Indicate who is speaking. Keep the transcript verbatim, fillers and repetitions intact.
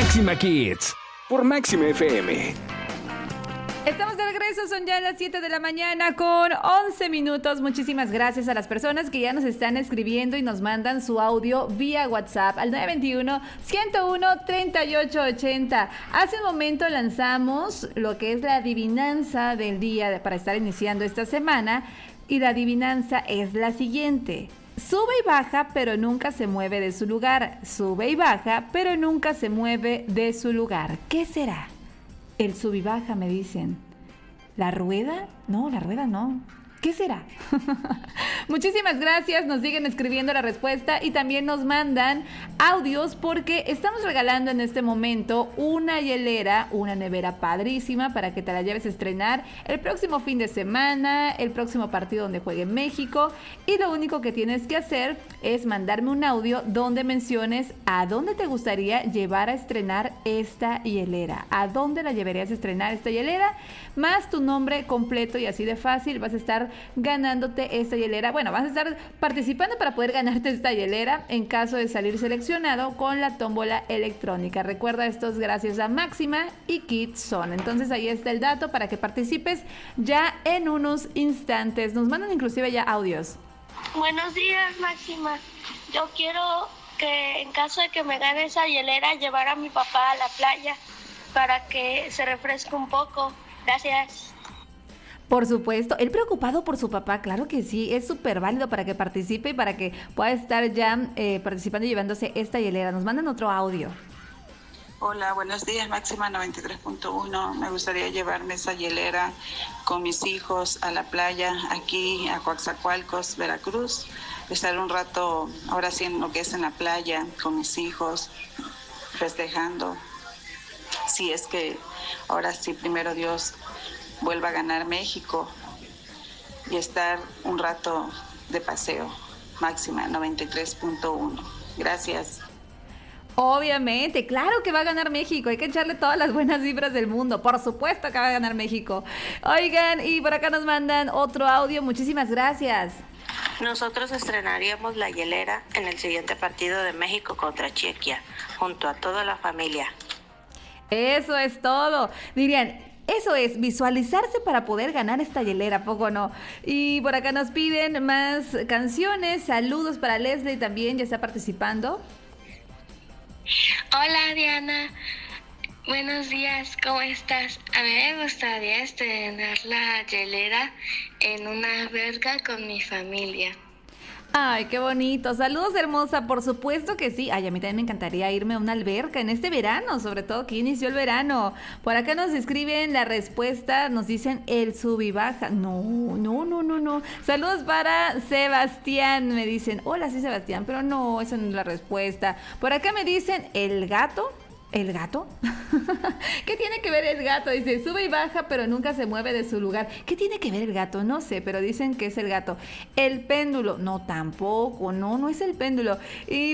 Speaker 1: Máxima Kids por Máxima F M.
Speaker 2: Estamos de regreso, son ya las siete de la mañana con once minutos. Muchísimas gracias a las personas que ya nos están escribiendo y nos mandan su audio vía WhatsApp al nueve dos uno, uno uno, tres ocho ocho cero. Hace un momento lanzamos lo que es la adivinanza del día para estar iniciando esta semana y la adivinanza es la siguiente. Sube y baja, pero nunca se mueve de su lugar. Sube y baja, pero nunca se mueve de su lugar. ¿Qué será? El sub y baja, me dicen. ¿La rueda? No, la rueda no. ¿Qué será? Muchísimas gracias, nos siguen escribiendo la respuesta y también nos mandan audios porque estamos regalando en este momento una hielera, una nevera padrísima para que te la lleves a estrenar el próximo fin de semana, el próximo partido donde juegue México, y lo único que tienes que hacer es mandarme un audio donde menciones a dónde te gustaría llevar a estrenar esta hielera, a dónde la llevarías a estrenar esta hielera, más tu nombre completo, y así de fácil vas a estar ganándote esta hielera. Bueno, vas a estar participando para poder ganarte esta hielera en caso de salir seleccionado con la tómbola electrónica. Recuerda, esto es gracias a Máxima y Kids Zone. Entonces ahí está el dato para que participes ya en unos instantes. Nos mandan inclusive ya audios.
Speaker 3: Buenos días, Máxima. Yo quiero que en caso de que me gane esa hielera, llevar a mi papá a la playa para que se refresque un poco. Gracias.
Speaker 2: Por supuesto, él preocupado por su papá, claro que sí, es súper válido para que participe y para que pueda estar ya eh, participando y llevándose esta hielera. Nos mandan otro audio.
Speaker 4: Hola, buenos días, Máxima noventa y tres punto uno. Me gustaría llevarme esa hielera con mis hijos a la playa, aquí a Coatzacoalcos, Veracruz. Estar un rato, ahora sí, en lo que es en la playa, con mis hijos, festejando. Si es que ahora sí, primero Dios, vuelva a ganar México y estar un rato de paseo. Máxima noventa y tres punto uno. Gracias.
Speaker 2: Obviamente, claro que va a ganar México, hay que echarle todas las buenas vibras del mundo, por supuesto que va a ganar México. Oigan, y por acá nos mandan otro audio, muchísimas gracias.
Speaker 5: Nosotros estrenaríamos la hielera en el siguiente partido de México contra Chequia, junto a toda la familia.
Speaker 2: Eso es todo. Dirían, eso es, visualizarse para poder ganar esta hielera, ¿poco no? Y por acá nos piden más canciones. Saludos para Leslie también, ya está participando.
Speaker 6: Hola, Diana. Buenos días, ¿cómo estás? A mí me gustaría estrenar la hielera en una alberca con mi familia.
Speaker 2: Ay, qué bonito. Saludos, hermosa. Por supuesto que sí. Ay, a mí también me encantaría irme a una alberca en este verano, sobre todo que inició el verano. Por acá nos escriben la respuesta, nos dicen el sub y baja. No, no, no, no, no. Saludos para Sebastián. Me dicen, hola, sí, Sebastián, pero no, esa no es la respuesta. Por acá me dicen el gato. ¿El gato? ¿Qué tiene que ver el gato? Dice, sube y baja, pero nunca se mueve de su lugar. ¿Qué tiene que ver el gato? No sé, pero dicen que es el gato. El péndulo. No, tampoco. No, no es el péndulo. Y